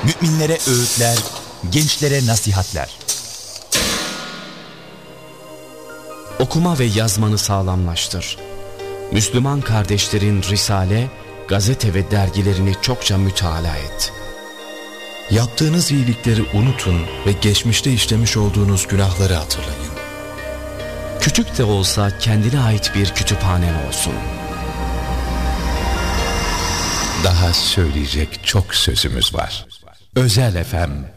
Müminlere öğütler, gençlere nasihatler. Okuma ve yazmanı sağlamlaştır. Müslüman kardeşlerin risale, gazete ve dergilerini çokça mütalaa et. Yaptığınız iyilikleri unutun ve geçmişte işlemiş olduğunuz günahları hatırlayın. Küçük de olsa kendine ait bir kütüphanen olsun. Daha söyleyecek çok sözümüz var. Özel FM